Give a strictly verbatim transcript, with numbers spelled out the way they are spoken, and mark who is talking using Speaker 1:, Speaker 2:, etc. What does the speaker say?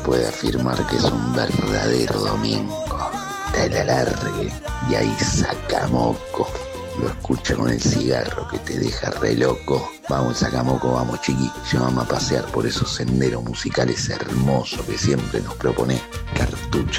Speaker 1: puede afirmar que es un verdadero domingo. Da el alargue y ahí sacamoco. Lo escucha con el cigarro que te deja re loco. Vamos, sacamoco, vamos chiqui. Llévame a pasear por esos senderos musicales hermosos que siempre nos propone Cartucho